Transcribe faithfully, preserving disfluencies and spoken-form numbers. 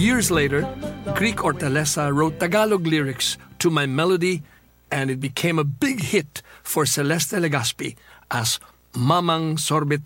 Years later, Greek Hortaleza wrote Tagalog lyrics to my melody, and it became a big hit for Celeste Legazpi as Mamang Sorbet